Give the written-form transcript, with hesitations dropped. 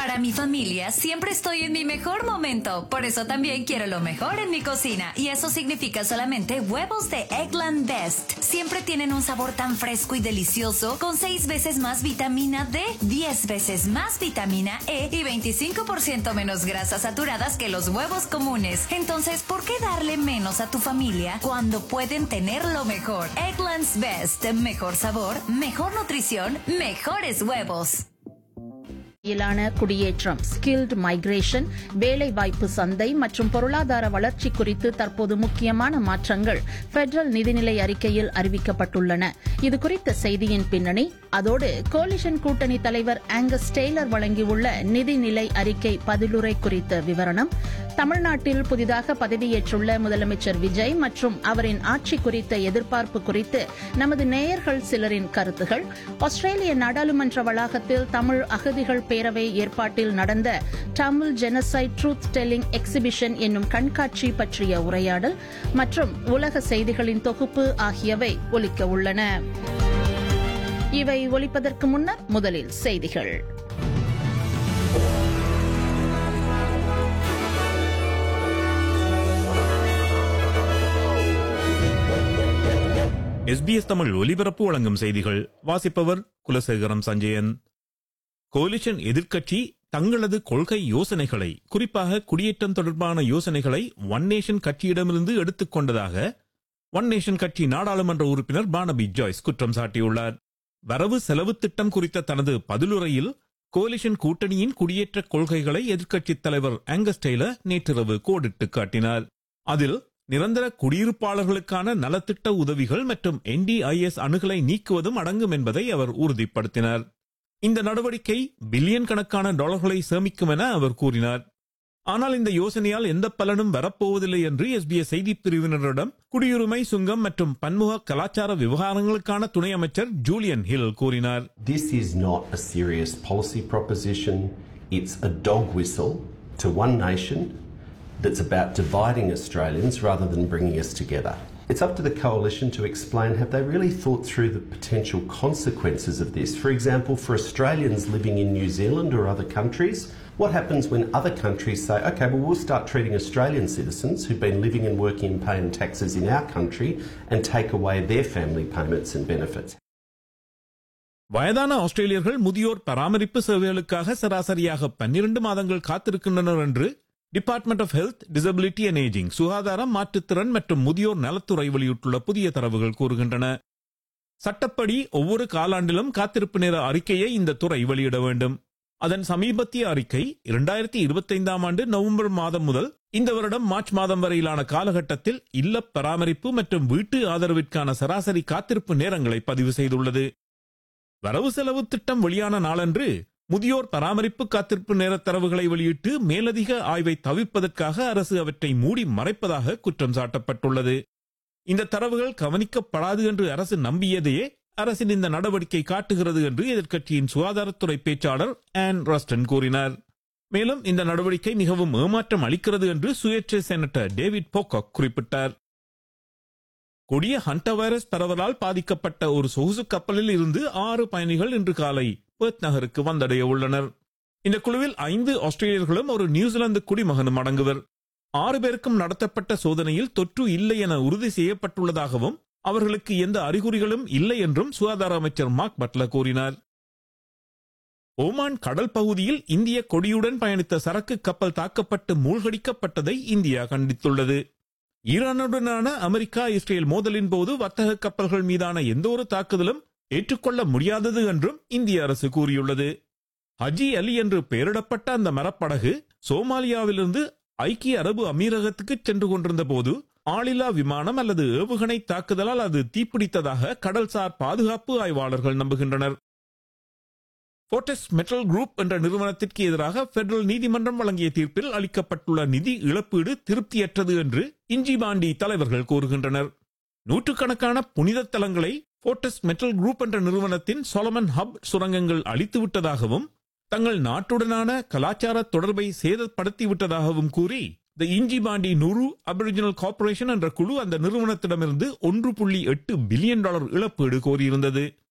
Para mi familia siempre estoy en mi mejor momento, por eso también quiero lo mejor en mi cocina y eso significa solamente huevos de Eggland Best. Siempre tienen un sabor tan fresco y delicioso con 6 veces más vitamina D, 10 veces más vitamina E y 25% menos grasas saturadas que los huevos comunes. Entonces, ¿por qué darle menos a tu familia cuando pueden tener lo mejor? Eggland's Best. Mejor sabor, mejor nutrición, mejores huevos. இலான குடியேற்றம், skilled migration, வேலைவாய்ப்பு சந்தை மற்றும் பொருளாதார வளர்ச்சி குறித்து தற்போது முக்கியமான மாற்றங்கள் பெடரல் நிதிநிலை அறிக்கையில் அறிவிக்கப்பட்டுள்ளன. இதுகுறித்த செய்தியின் பின்னணி, அதோடு கோலிஷன் கூட்டணி தலைவர் ஆங்கஸ் டெய்லர் வழங்கியுள்ள நிதிநிலை அறிக்கை பதிலுரை குறித்த விவரணம், தமிழ்நாட்டில் புதிதாக பதவியேற்றுள்ள முதலமைச்சர் விஜய் மற்றும் அவரின் ஆட்சி குறித்த எதிர்பார்ப்பு குறித்து நமது நேயர்கள் சிலரின் கருத்துகள், ஆஸ்திரேலிய நாடாளுமன்ற வளாகத்தில் தமிழ் அகதிகள் பேரவை ஏற்பாட்டில் நடந்த Tamil genocide truth telling exhibition என்னும் கண்காட்சி பற்றிய உரையாடல் மற்றும் உலக செய்திகளின் தொகுப்பு ஆகியவை ஒலிக்க உள்ளன. இவை ஒலிப்பதற்கு முன்னர் முதலில் செய்திகள். SBS தமிழ் ஒலிபரப்பு வழங்கும் செய்திகள். வாசிப்பவர் குலசேகரம் சஞ்சயன். கோலிஷன் எதிர்க்கட்சி தங்களது கொள்கை யோசனைகளை, குறிப்பாக குடியேற்றம் தொடர்பான யோசனைகளை ஒன் நேஷன் கட்சியிடமிருந்து எடுத்துக் கொண்டதாக ஒன் நேஷன் கட்சி நாடாளுமன்ற உறுப்பினர் பார்னபி ஜாய்ஸ் குற்றம் சாட்டியுள்ளார். வரவு செலவு திட்டம் குறித்த தனது பதிலுரையில் கோலிஷன் கூட்டணியின் குடியேற்ற கொள்கைகளை எதிர்க்கட்சித் தலைவர் ஆங்கஸ் டெய்லர் நேற்றிரவு கோடிட்டு காட்டினார். அதில் நிரந்தர குடியிருப்பாளர்களுக்கான நலத்திட்ட உதவிகள் மற்றும் NDIS அணுகலை நீக்குவதும் அடங்கும் என்பதை அவர் உறுதிப்படுத்தினார். இந்த நடவடிக்கை பில்லியன் கணக்கான டாலர்களை சேமிக்கும் என அவர் கூறினார். ஆனால் இந்த யோசனையால் எந்த பலனும் வரப்போவதில்லை என்று SBS செய்திப் பிரிவினரிடம் குடியுரிமை, சுங்கம் மற்றும் பன்முக கலாச்சார விவகாரங்களுக்கான துணை அமைச்சர் ஜூலியன் ஹில் கூறினார். This is not a serious policy proposition. It's a dog whistle to one nation that's about dividing Australians rather than bringing us together. It's up to the coalition to explain, have they really thought through the potential consequences of this? For example, for Australians living in New Zealand or other countries, what happens when other countries say, okay, well, we'll start treating Australian citizens who've been living and working and paying taxes in our country and take away their family payments and benefits? வயதான ஆஸ்திரேலியர்கள் முதியோர் பராமரிப்பு சேவைகளுக்காக சராசரியாக 12 மாதங்கள் காத்திருக்கின்றனர் என்று department of health, disability and ageing, சுகாதாரம், மாற்றுத்திறன் மற்றும் முதியோர் நலத்துறை வெளியிட்டுள்ள புதிய தரவுகள் கூறுகின்றன. சட்டப்படி ஒவ்வொரு காலாண்டிலும் காத்திருப்பு நேர அறிக்கையை இந்த துறை வெளியிட வேண்டும். அதன் சமீபத்திய அறிக்கை 2025 ஆண்டு நவம்பர் மாதம் முதல் இந்த வருடம் மார்ச் மாதம் வரையிலான காலகட்டத்தில் இல்ல பராமரிப்பு மற்றும் வீட்டு ஆதரவிற்கான சராசரி காத்திருப்பு நேரங்களை பதிவு செய்துள்ளது. வரவு செலவு திட்டம் வெளியான நாளன்று முதியோர் பராமரிப்பு காத்திருப்பு நேர தரவுகளை வெளியிட்டு மேலதிக ஆய்வை தவிர்ப்பதற்காக அரசு அவற்றை மூடி மறைப்பதாக குற்றம் சாட்டப்பட்டுள்ளது. இந்த தரவுகள் கவனிக்கப்படாது என்று அரசு நம்பியதையே அரசின் இந்த நடவடிக்கை காட்டுகிறது என்று எதிர்க்கட்சியின் சுகாதாரத்துறை பேச்சாளர் ஆன் ரஸ்டன் கூறினார். மேலும் இந்த நடவடிக்கை மிகவும் ஏமாற்றம் அளிக்கிறது என்று சுயேட்சை செனட்டர் டேவிட் போகாக் குறிப்பிட்டார். கொடிய ஹண்டா வைரஸ் பரவலால் பாதிக்கப்பட்ட ஒரு சொகுசு கப்பலில் இருந்து 6 பயணிகள் இன்று காலை பெர்த் நகருக்கு வந்தடைய உள்ளனர். இந்த குழுவில் 5 ஆஸ்திரேலியர்களும் ஒரு நியூசிலாந்து குடிமகனும் அடங்குவர். 6 பேருக்கும் நடத்தப்பட்ட சோதனையில் தொற்று இல்லை என உறுதி செய்யப்பட்டுள்ளதாகவும் அவர்களுக்கு எந்த அறிகுறிகளும் இல்லை என்றும் சுகாதார அமைச்சர் மார்க் பட்லர் கூறினார். ஓமான் கடல் பகுதியில் இந்திய கொடியுடன் பயணித்த சரக்கு கப்பல் தாக்கப்பட்டு மூழ்கடிக்கப்பட்டதை இந்தியா கண்டித்துள்ளது. ஈரானுடனான அமெரிக்கா இஸ்ரேல் மோதலின் போது வர்த்தக கப்பல்கள் மீதான எந்தவொரு தாக்குதலும் ஏற்றுக்கொள்ள முடியாதது என்றும் இந்திய அரசு கூறியுள்ளது. ஹஜி அலி என்று பெயரிடப்பட்ட அந்த மரப்படகு சோமாலியாவிலிருந்து ஐக்கிய அரபு அமீரகத்துக்கு சென்று கொண்டிருந்த போது ஆளில்லா விமானம் அல்லது ஏவுகணை தாக்குதலால் அது தீப்பிடித்ததாக கடல்சார் பாதுகாப்பு ஆய்வாளர்கள் நம்புகின்றனர். போர்டஸ் மெட்டல் குரூப் என்ற நிறுவனத்திற்கு எதிராக பெடரல் நீதிமன்றம் வழங்கிய தீர்ப்பில் அளிக்கப்பட்டுள்ள நிதி இழப்பீடு திருப்தியற்றது என்று இஞ்சிபாண்டி தலைவர்கள் கூறுகின்றனர். நூற்றுக்கணக்கான புனித தலங்களை போர்டஸ் மெட்டல் குரூப் என்ற நிறுவனத்தின் சொலமன் ஹப் சுரங்கங்கள் அழித்துவிட்டதாகவும் தங்கள் நாட்டுடனான கலாச்சார தொடர்பை சேதப்படுத்திவிட்டதாகவும் கூறி தி இஞ்சிபாண்டி நுரு அபிரிஜினல் கார்ப்பரேஷன் என்ற குழு அந்த நிறுவனத்திடமிருந்து $1.8 பில்லியன் இழப்பீடு கோரியிருந்தது.